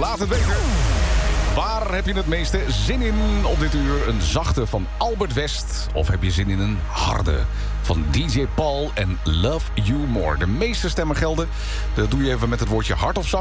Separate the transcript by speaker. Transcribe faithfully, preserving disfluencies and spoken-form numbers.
Speaker 1: Laat het weten. Waar heb je het meeste zin in op dit uur? Een zachte van Albert West. Of heb je zin in een harde van D J Paul en Love You More? De meeste stemmen gelden. Dat doe je even met het woordje hard of zacht.